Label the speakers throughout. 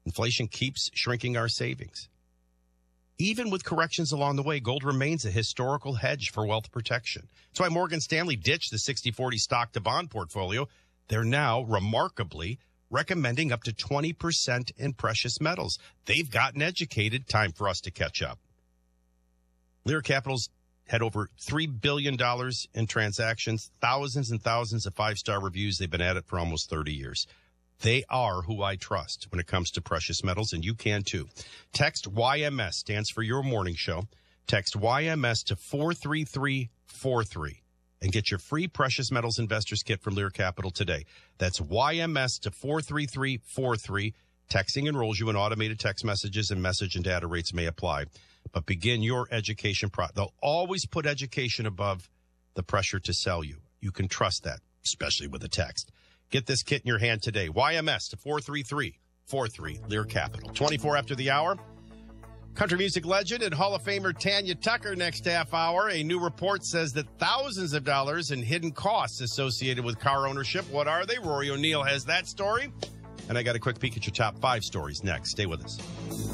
Speaker 1: Inflation keeps shrinking our savings. Even with corrections along the way, gold remains a historical hedge for wealth protection. That's why Morgan Stanley ditched the 60-40 stock to bond portfolio. They're now, remarkably, recommending up to 20% in precious metals. They've gotten educated. Time for us to catch up. Lear Capital's had over $3 billion in transactions, thousands and thousands of five-star reviews. They've been at it for almost 30 years. They are who I trust when it comes to precious metals, and you can too. Text YMS, stands for Your Morning Show. Text YMS to 43343 and get your free Precious Metals Investors Kit from Lear Capital today. That's YMS to 43343. Texting enrolls you in automated text messages, and message and data rates may apply. But begin your education They'll always put education above the pressure to sell you. You can trust that, especially with a text. Get this kit in your hand today. YMS to 43343, Lear Capital. 24 after the hour. Country music legend and Hall of Famer Tanya Tucker next half hour. A new report says that thousands of dollars in hidden costs associated with car ownership. What are they? Rory O'Neill has that story. And I got a quick peek at your top 5 stories next. Stay with us.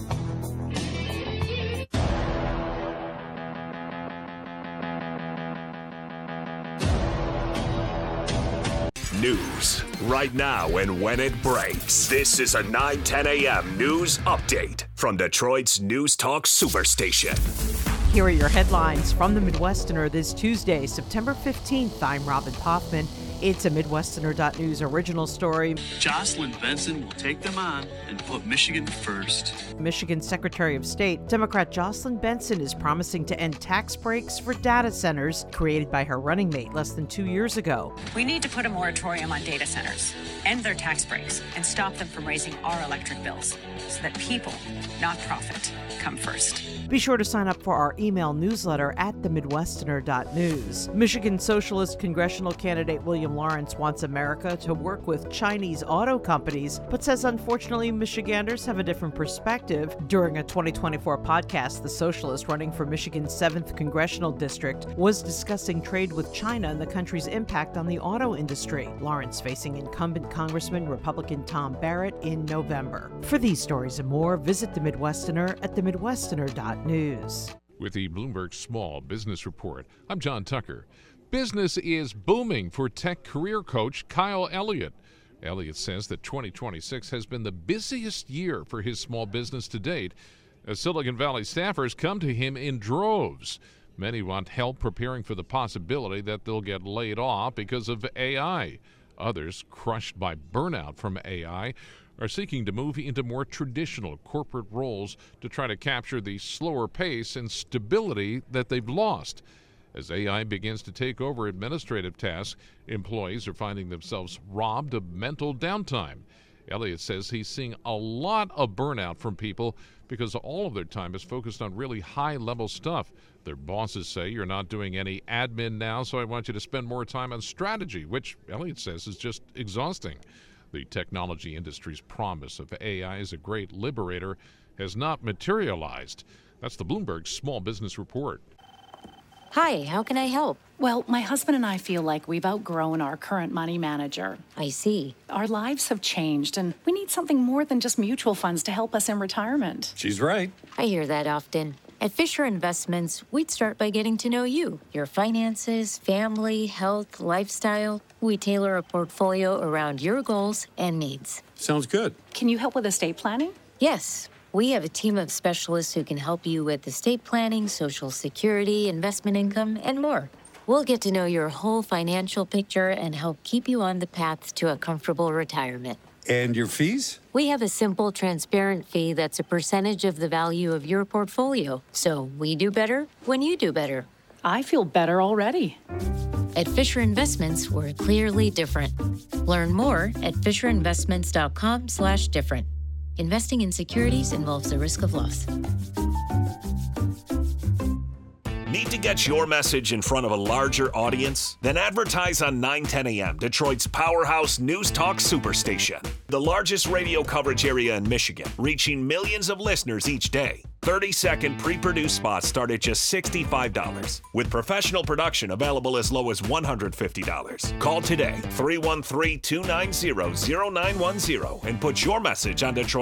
Speaker 2: News right now and when it breaks. This is a 9:10 a.m. news update from Detroit's News Talk Superstation.
Speaker 3: Here are your headlines from the Midwesterner this Tuesday, September 15th. I'm Robin Hoffman. It's a Midwesterner.news original story.
Speaker 4: Jocelyn Benson will take them on and put Michigan first.
Speaker 3: Michigan Secretary of State, Democrat Jocelyn Benson, is promising to end tax breaks for data centers created by her running mate less than 2 years ago.
Speaker 5: We need to put a moratorium on data centers, end their tax breaks, and stop them from raising our electric bills so that people, not profit, come first.
Speaker 3: Be sure to sign up for our email newsletter at themidwesterner.news. Michigan Socialist congressional candidate William Lawrence wants America to work with Chinese auto companies, but says unfortunately Michiganders have a different perspective. During a 2024 podcast, the socialist running for Michigan's 7th congressional district was discussing trade with China and the country's impact on the auto industry. Lawrence facing incumbent Congressman Republican Tom Barrett in November. For these stories and more, visit The Midwesterner at themidwesterner.news.
Speaker 6: With the Bloomberg Small Business Report, I'm John Tucker. Business is booming for tech career coach Kyle Elliott. Elliott says that 2026 has been the busiest year for his small business to date, as Silicon Valley staffers come to him in droves. Many want help preparing for the possibility that they'll get laid off because of AI. Others, crushed by burnout from AI, are seeking to move into more traditional corporate roles to try to capture the slower pace and stability that they've lost. As AI begins to take over administrative tasks, employees are finding themselves robbed of mental downtime. Elliott says he's seeing a lot of burnout from people because all of their time is focused on really high-level stuff. Their bosses say, "You're not doing any admin now, so I want you to spend more time on strategy," which Elliott says is just exhausting. The technology industry's promise of AI as a great liberator has not materialized. That's the Bloomberg Small Business Report.
Speaker 7: Hi, how can I help?
Speaker 8: Well, my husband and I feel like we've outgrown our current money manager.
Speaker 7: I see.
Speaker 8: Our lives have changed, and we need something more than just mutual funds to help us in retirement.
Speaker 9: She's right.
Speaker 7: I hear that often. At Fisher Investments, we'd start by getting to know you, your finances, family, health, lifestyle. We tailor a portfolio around your goals and needs.
Speaker 9: Sounds good.
Speaker 8: Can you help with estate planning?
Speaker 7: Yes. We have a team of specialists who can help you with estate planning, Social Security, investment income, and more. We'll get to know your whole financial picture and help keep you on the path to a comfortable retirement.
Speaker 9: And your fees?
Speaker 7: We have a simple, transparent fee that's a percentage of the value of your portfolio. So we do better when you do better.
Speaker 8: I feel better already.
Speaker 7: At Fisher Investments, we're clearly different. Learn more at fisherinvestments.com/different. Investing in securities involves the risk of loss.
Speaker 2: Need to get your message in front of a larger audience? Then advertise on 9:10 a.m., Detroit's powerhouse news talk superstation. The largest radio coverage area in Michigan, reaching millions of listeners each day. 30-second pre-produced spots start at just $65, with professional production available as low as $150. Call today, 313-290-0910, and put your message on Detroit.